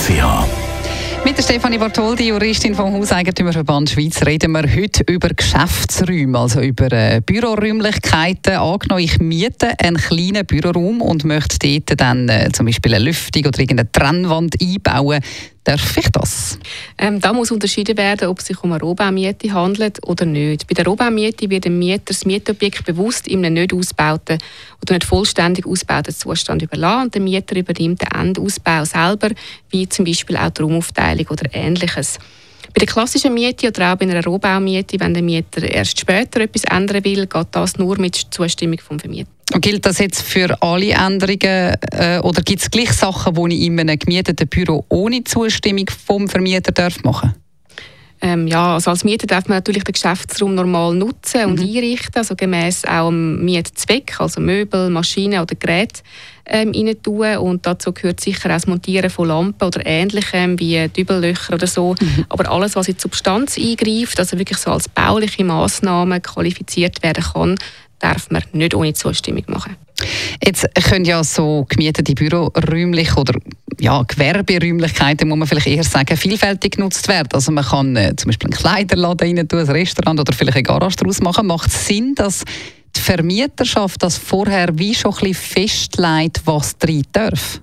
Mit der Stefanie Bartholdi, Juristin vom Hauseigentümerverband Schweiz, reden wir heute über Geschäftsräume, also über Büroräumlichkeiten. Angenommen, ich miete einen kleinen Büroraum und möchte dort dann zum Beispiel eine Lüftung oder irgendeine Trennwand einbauen. Darf ich das? Da muss unterschieden werden, ob es sich um eine Rohbaumiete handelt oder nicht. Bei der Rohbaumiete wird dem Mieter das Mietobjekt bewusst in einem nicht ausgebauten oder nicht vollständig ausgebauten Zustand überlassen und der Mieter übernimmt den Endausbau selber, wie zum Beispiel auch die Raumaufteilung oder Ähnliches. Bei der klassischen Miete oder auch bei einer Rohbaumiete, wenn der Mieter erst später etwas ändern will, geht das nur mit Zustimmung vom Vermieter. Und gilt das jetzt für alle Änderungen oder gibt es gleich Sachen, die ich in einem gemieteten Büro ohne Zustimmung vom Vermieter machen darf? Ja, also als Mieter darf man natürlich den Geschäftsraum normal nutzen und einrichten, also gemäss auch dem Mietzweck, also Möbel, Maschinen oder Geräte rein tun. Und dazu gehört sicher auch das Montieren von Lampen oder Ähnlichem, wie Dübellöcher oder so. Aber alles, was in die Substanz eingreift, also wirklich so als bauliche Massnahme qualifiziert werden kann, darf man nicht ohne Zustimmung machen. Jetzt können ja so gemietete Büroräumliche oder Gewerberäumlichkeiten, muss man vielleicht eher sagen, vielfältig genutzt werden. Also man kann zum Beispiel einen Kleiderladen rein tun, ein Restaurant oder vielleicht eine Garage daraus machen. Macht es Sinn, dass die Vermieterschaft das vorher wie schon ein bisschen festlegt, was rein darf?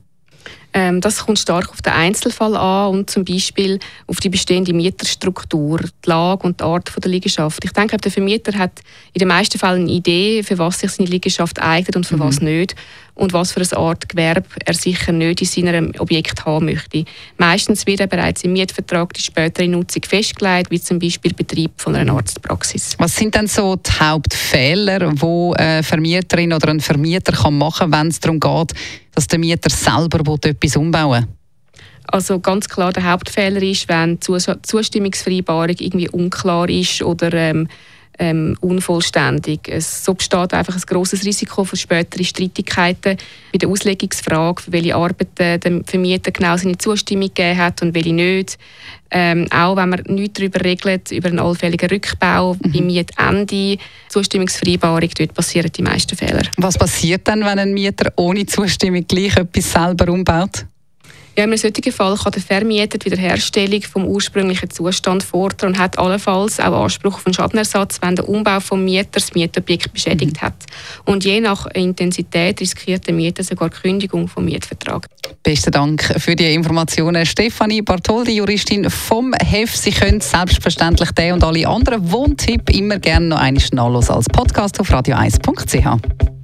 Das kommt stark auf den Einzelfall an und zum Beispiel auf die bestehende Mieterstruktur, die Lage und die Art der Liegenschaft. Ich denke, der Vermieter hat in den meisten Fällen eine Idee, für was sich seine Liegenschaft eignet und für was nicht und was für eine Art Gewerbe er sicher nicht in seinem Objekt haben möchte. Meistens wird er bereits im Mietvertrag die spätere Nutzung festgelegt, wie zum Beispiel Betrieb von einer Arztpraxis. Was sind denn so die Hauptfehler, die eine Vermieterin oder ein Vermieter machen kann, wenn es darum geht, dass der Mieter selber etwas umbauen will? Also ganz klar, der Hauptfehler ist, wenn die Zustimmungsvereinbarung irgendwie unklar ist oder unvollständig. So besteht einfach ein grosses Risiko für spätere Streitigkeiten bei der Auslegungsfrage, für welche Arbeiten der Vermieter genau seine Zustimmung gegeben hat und welche nicht. Auch wenn man nichts darüber regelt, über einen allfälligen Rückbau beim Mietende, Zustimmungsvereinbarung, dort passieren die meisten Fehler. Was passiert dann, wenn ein Mieter ohne Zustimmung gleich etwas selber umbaut? Ja, in einem solchen Fall kann der Vermieter die Wiederherstellung vom ursprünglichen Zustand fordern und hat allenfalls auch Anspruch auf einen Schadenersatz, wenn der Umbau vom Mieter das Mietobjekt beschädigt hat. Und je nach Intensität riskiert der Mieter sogar die Kündigung vom Mietvertrag. Besten Dank für die Informationen. Stefanie Bartholdi, Juristin vom HEF. Sie können selbstverständlich den und alle anderen Wohntipps immer gerne noch einmal nachhören als Podcast auf radio1.ch.